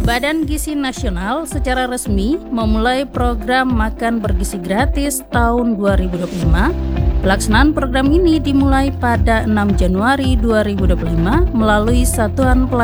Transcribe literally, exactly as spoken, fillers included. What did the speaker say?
Badan Gizi Nasional secara resmi memulai program Makan Bergizi Gratis tahun dua ribu dua puluh lima. Pelaksanaan program ini dimulai pada enam Januari dua ribu dua puluh lima melalui Satuan Pelayanan